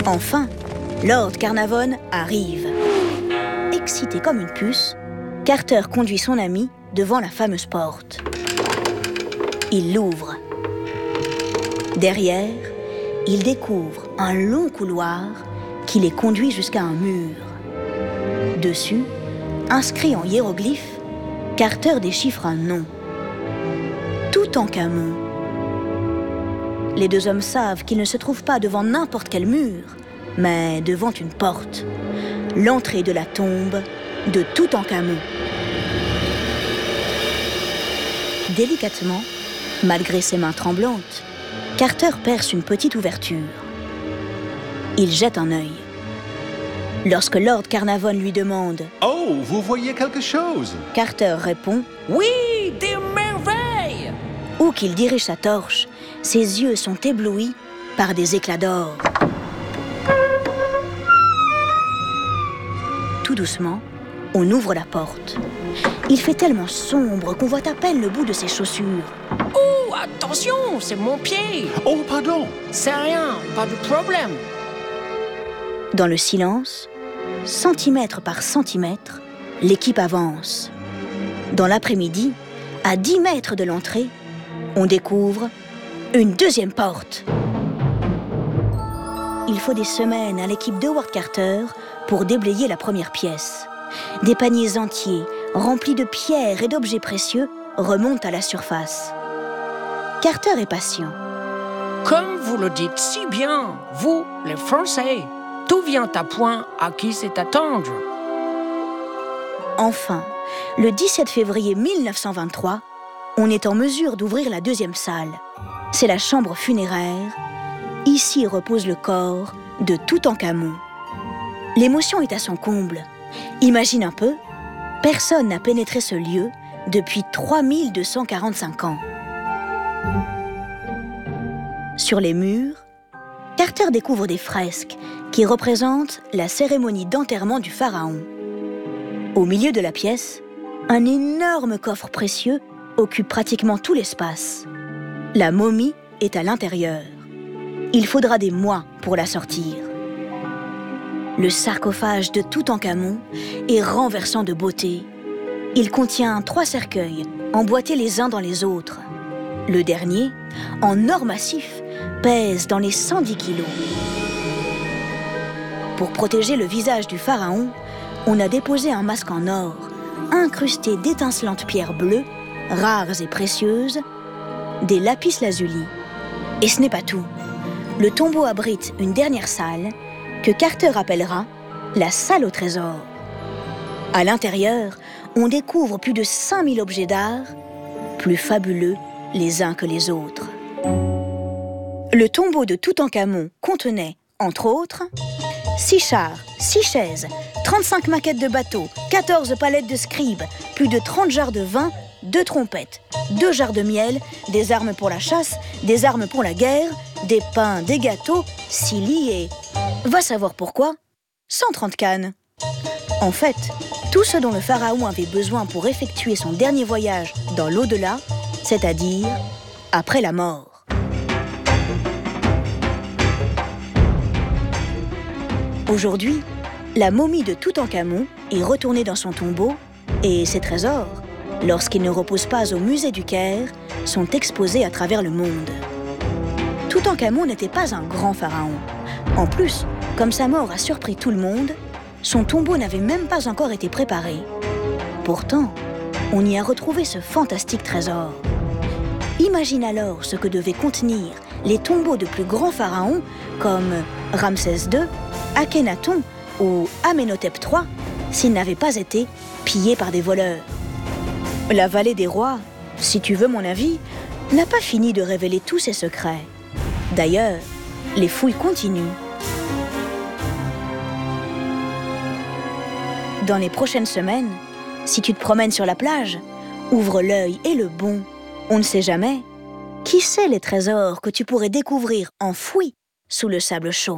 Enfin, Lord Carnarvon arrive. Excité comme une puce, Carter conduit son ami devant la fameuse porte. Il l'ouvre. Derrière, il découvre un long couloir qui les conduit jusqu'à un mur. Dessus, inscrit en hiéroglyphes, Carter déchiffre un nom. Toutankhamon. Les deux hommes savent qu'ils ne se trouvent pas devant n'importe quel mur, mais devant une porte, l'entrée de la tombe de Toutankhamon. Délicatement, malgré ses mains tremblantes, Carter perce une petite ouverture. Il jette un œil. Lorsque Lord Carnarvon lui demande « Oh, vous voyez quelque chose ?» Carter répond « Oui, des merveilles !» Où qu'il dirige sa torche, ses yeux sont éblouis par des éclats d'or. Tout doucement, on ouvre la porte. Il fait tellement sombre qu'on voit à peine le bout de ses chaussures. Oh, attention, c'est mon pied! Oh, pardon! C'est rien, pas de problème. Dans le silence, centimètre par centimètre, l'équipe avance. Dans l'après-midi, à 10 mètres de l'entrée, on découvre une deuxième porte. Il faut des semaines à l'équipe de Howard Carter pour déblayer la première pièce. Des paniers entiers, remplis de pierres et d'objets précieux, remontent à la surface. Carter est patient. Comme vous le dites si bien, vous, les Français, tout vient à point à qui c'est attendre. Enfin, le 17 février 1923, on est en mesure d'ouvrir la deuxième salle. C'est la chambre funéraire. Ici repose le corps de Toutankhamon. L'émotion est à son comble. Imagine un peu, personne n'a pénétré ce lieu depuis 3245 ans. Sur les murs, Carter découvre des fresques qui représentent la cérémonie d'enterrement du pharaon. Au milieu de la pièce, un énorme coffre précieux occupe pratiquement tout l'espace. La momie est à l'intérieur. Il faudra des mois pour la sortir. Le sarcophage de Toutankhamon est renversant de beauté. Il contient 3 cercueils, emboîtés les uns dans les autres. Le dernier, en or massif, pèse dans les 110 kilos. Pour protéger le visage du pharaon, on a déposé un masque en or, incrusté d'étincelantes pierres bleues, rares et précieuses, des lapis-lazuli. Et ce n'est pas tout. Le tombeau abrite une dernière salle que Carter appellera la salle au trésor. À l'intérieur, on découvre plus de 5000 objets d'art, plus fabuleux les uns que les autres. Le tombeau de Toutankhamon contenait, entre autres, 6 chars, 6 chaises, 35 maquettes de bateaux, 14 palettes de scribes, plus de 30 jarres de vin, 2 trompettes, 2 jarres de miel, des armes pour la chasse, des armes pour la guerre, des pains, des gâteaux, 6 lits et... Va savoir pourquoi, 130 cannes. En fait, tout ce dont le pharaon avait besoin pour effectuer son dernier voyage dans l'au-delà, c'est-à-dire après la mort. Aujourd'hui, la momie de Toutankhamon est retournée dans son tombeau et ses trésors, lorsqu'ils ne reposent pas au musée du Caire, sont exposés à travers le monde. Toutankhamon n'était pas un grand pharaon. En plus, comme sa mort a surpris tout le monde, son tombeau n'avait même pas encore été préparé. Pourtant, on y a retrouvé ce fantastique trésor. Imagine alors ce que devaient contenir les tombeaux de plus grands pharaons comme Ramsès II, Akhenaton ou Amenhotep III s'ils n'avaient pas été pillés par des voleurs. La vallée des rois, si tu veux mon avis, n'a pas fini de révéler tous ses secrets. D'ailleurs, les fouilles continuent. Dans les prochaines semaines, si tu te promènes sur la plage, ouvre l'œil et le bon. On ne sait jamais. Qui sait les trésors que tu pourrais découvrir enfouis sous le sable chaud?